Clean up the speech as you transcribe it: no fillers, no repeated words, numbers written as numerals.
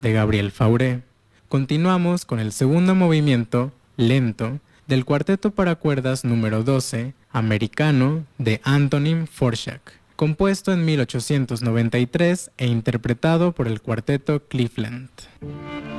de Gabriel Fauré. Continuamos con el segundo movimiento, lento, del cuarteto para cuerdas número 12, Americano, de Antonín Dvořák, compuesto en 1893 e interpretado por el cuarteto Cleveland.